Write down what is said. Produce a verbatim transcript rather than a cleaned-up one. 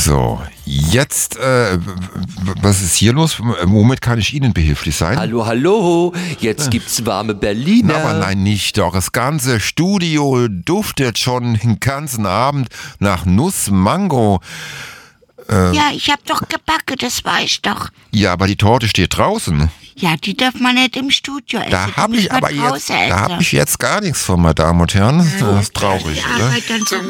So, jetzt, äh, was ist hier los? Womit kann ich Ihnen behilflich sein? Hallo, hallo, jetzt gibt's warme Berliner. Na, aber nein, nicht doch. Das ganze Studio duftet schon den ganzen Abend nach Nuss, Mango. Äh, ja, ich hab doch gebacken, das weiß ich doch. Ja, aber die Torte steht draußen. Ja, die darf man nicht im Studio essen. Da habe ich aber jetzt, da hab ich jetzt gar nichts von, meine Damen und Herren. Das ist traurig, oder?